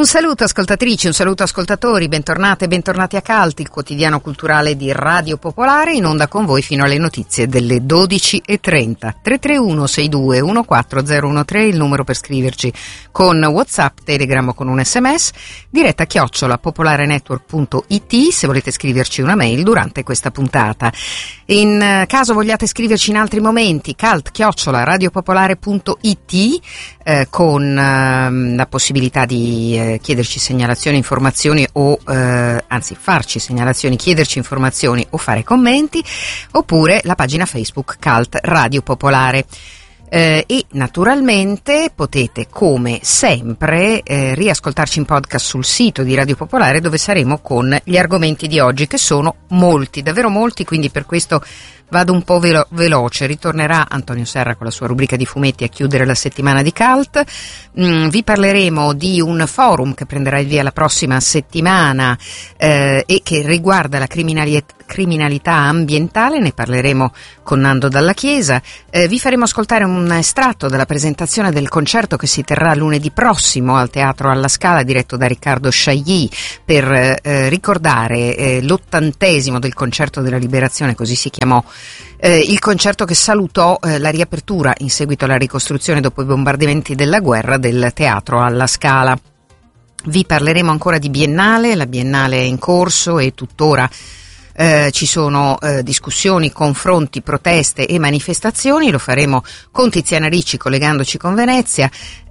Un saluto ascoltatrici, un saluto ascoltatori, bentornate e bentornati a Cult, il quotidiano culturale di Radio Popolare, in onda con voi fino alle notizie delle 12:30. 331-6214-013 il numero per scriverci con WhatsApp, Telegram o con un SMS, diretta @popolarenetwork.it se volete scriverci una mail durante questa puntata. In caso vogliate scriverci in altri momenti, cult@radiopopolare.it con la possibilità di chiederci segnalazioni, informazioni o anzi farci segnalazioni, chiederci informazioni o fare commenti, oppure la pagina Facebook Cult Radio Popolare. E naturalmente potete come sempre riascoltarci in podcast sul sito di Radio Popolare, dove saremo con gli argomenti di oggi, che sono molti, davvero molti, quindi per questo vado un po' veloce. Ritornerà Antonio Serra con la sua rubrica di fumetti a chiudere la settimana di Cult. Vi parleremo di un forum che prenderà il via la prossima settimana e che riguarda la criminalità ambientale, ne parleremo con Nando Dalla Chiesa. Vi faremo ascoltare un estratto della presentazione del concerto che si terrà lunedì prossimo al Teatro alla Scala, diretto da Riccardo Chailly, per ricordare l'80° del Concerto della Liberazione, così si chiamò il concerto che salutò la riapertura in seguito alla ricostruzione dopo i bombardamenti della guerra del Teatro alla Scala. Vi parleremo ancora di Biennale, la Biennale è in corso e tuttora ci sono discussioni, confronti, proteste e manifestazioni. Lo faremo con Tiziana Ricci collegandoci con Venezia.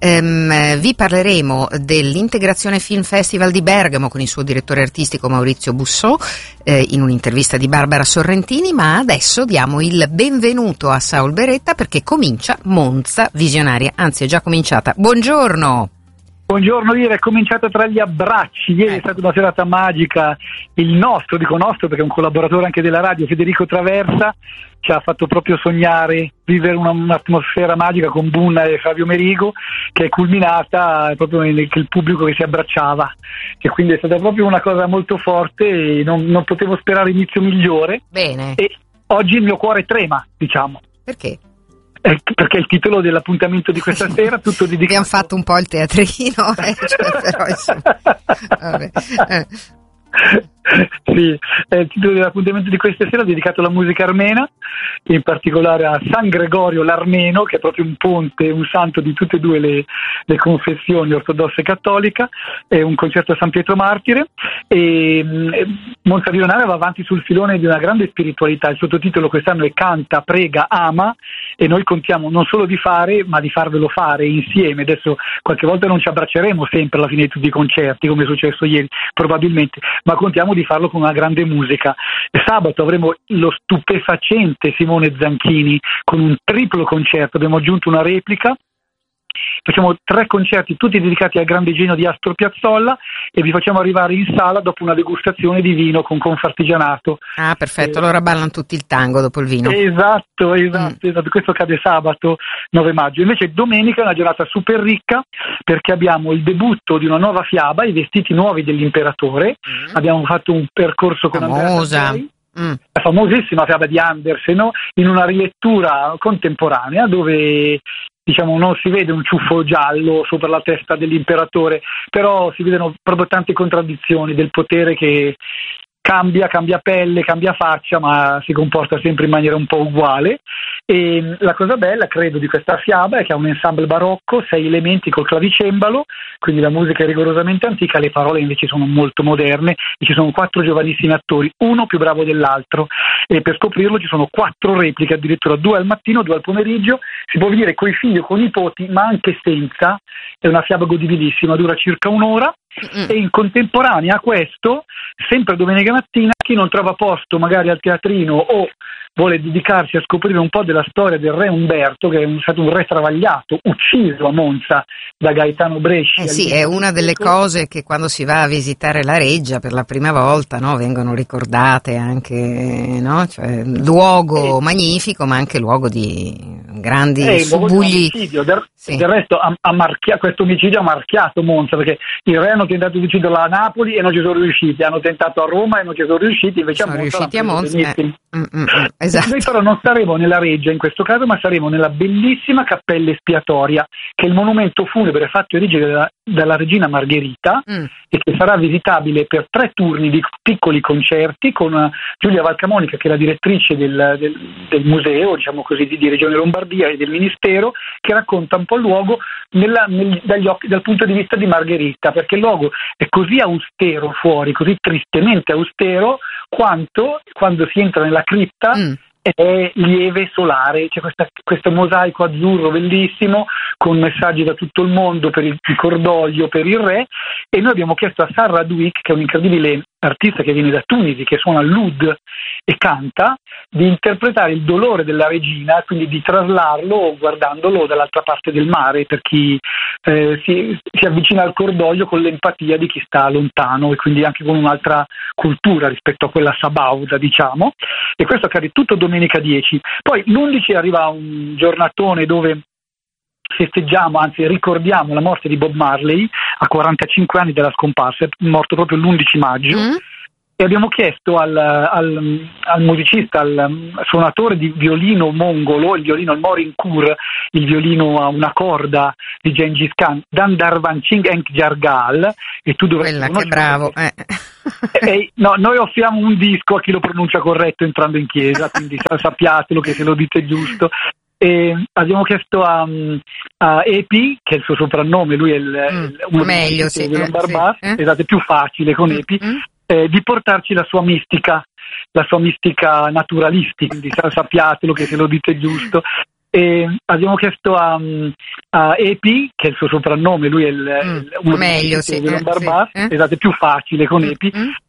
Vi parleremo dell'Integrazione Film Festival di Bergamo con il suo direttore artistico Maurizio Bussò in un'intervista di Barbara Sorrentini, ma adesso diamo il benvenuto a Saul Beretta perché comincia Monza Visionaria, anzi è già cominciata. Buongiorno! Buongiorno, ieri è cominciata tra gli abbracci, ieri è stata una serata magica, dico nostro perché è un collaboratore anche della radio, Federico Traversa, ci ha fatto proprio sognare, vivere un'atmosfera magica con Bunna e Fabio Merigo, che è culminata proprio nel pubblico che si abbracciava, e quindi è stata proprio una cosa molto forte e non potevo sperare inizio migliore. Bene. E oggi il mio cuore trema, diciamo. Perché? Perché è il titolo dell'appuntamento di questa sera, tutto dedicato. Abbiamo fatto un po' il teatrino, però insomma. Vabbè. Sì, è il titolo dell'appuntamento di questa sera dedicato alla musica armena, in particolare a San Gregorio l'Armeno, che è proprio un ponte, un santo di tutte e due le confessioni, ortodossa e cattolica. È un concerto a San Pietro Martire e Monza Visionaria va avanti sul filone di una grande spiritualità. Il sottotitolo quest'anno è Canta, prega, ama, e noi contiamo non solo di fare, ma di farvelo fare insieme. Adesso qualche volta non ci abbracceremo sempre alla fine di tutti i concerti, come è successo ieri probabilmente, ma contiamo di farlo con una grande musica. Sabato avremo lo stupefacente Simone Zanchini con un triplo concerto, abbiamo aggiunto una replica. Facciamo 3 concerti tutti dedicati al grande genio di Astor Piazzolla e vi facciamo arrivare in sala dopo una degustazione di vino con Confartigianato. Ah, perfetto, allora ballano tutti il tango dopo il vino. Esatto. Questo cade sabato 9 maggio. Invece domenica è una giornata super ricca perché abbiamo il debutto di una nuova fiaba, I vestiti nuovi dell'imperatore. Abbiamo fatto un percorso con famosa. Andrea la famosissima fiaba di Andersen, in una rilettura contemporanea dove diciamo non si vede un ciuffo giallo sopra la testa dell'imperatore, però si vedono proprio tante contraddizioni del potere che cambia pelle, cambia faccia, ma si comporta sempre in maniera un po' uguale. E la cosa bella, credo, di questa fiaba è che ha un ensemble barocco, 6 elementi col clavicembalo, quindi la musica è rigorosamente antica, le parole invece sono molto moderne e ci sono 4 giovanissimi attori, uno più bravo dell'altro, e per scoprirlo ci sono 4 repliche, addirittura 2 al mattino, 2 al pomeriggio, si può vedere coi figli o con i nipoti, ma anche senza. È una fiaba godibilissima, dura circa un'ora. E in contemporanea a questo, sempre domenica mattina, chi non trova posto magari al teatrino o vuole dedicarsi a scoprire un po' della storia del re Umberto, che è stato un re travagliato, ucciso a Monza da Gaetano Bresci. Sì, è una delle cose che quando si va a visitare la reggia per la prima volta, no, vengono ricordate anche, no? Cioè, luogo magnifico, ma anche luogo di grandi subugli. Del resto questo omicidio ha marchiato Monza, perché il re hanno tentato di ucciderla a Napoli e non ci sono riusciti, hanno tentato a Roma e non ci sono riusciti, invece sono riusciti a Monza. Esatto. Noi però non saremo nella reggia in questo caso, ma saremo nella bellissima cappella espiatoria, che è il monumento funebre fatto erigere dalla regina Margherita e che sarà visitabile per 3 turni di piccoli concerti con Giulia Valcamonica, che è la direttrice del museo, diciamo così, di Regione Lombardia e del Ministero, che racconta un po' il luogo dal punto di vista di Margherita, perché il luogo è così austero fuori, così tristemente austero, quanto quando si entra nella cripta è lieve solare. C'è questo mosaico azzurro bellissimo con messaggi da tutto il mondo per il cordoglio per il re, e noi abbiamo chiesto a Sarah Duick, che è un incredibile artista che viene da Tunisi, che suona l'oud e canta, di interpretare il dolore della regina, quindi di traslarlo guardandolo dall'altra parte del mare, per chi si avvicina al cordoglio con l'empatia di chi sta lontano e quindi anche con un'altra cultura rispetto a quella sabauda, diciamo. E questo accade tutto domenica 10. Poi l'11 arriva un giornatone dove festeggiamo, anzi ricordiamo la morte di Bob Marley a 45 anni dalla scomparsa, è morto proprio l'11 maggio. E abbiamo chiesto al musicista, al suonatore di violino mongolo, il violino al Morinkur, il violino a una corda di Gengis Khan, Dandarvan Singh Jargal, e tu dovresti che bravo. No, noi offriamo un disco a chi lo pronuncia corretto entrando in chiesa, quindi sappiatelo che se lo dite giusto. E abbiamo chiesto a Epi, che è il suo soprannome, lui è uno meglio, dei Barbas, esatto, è più facile con Epi, di portarci la sua mistica naturalistica, quindi sappiatelo che se lo dite giusto. E abbiamo chiesto a Epi, che è il suo soprannome, lui è uno meglio, dei Barbas, esatto, è più facile con Epi,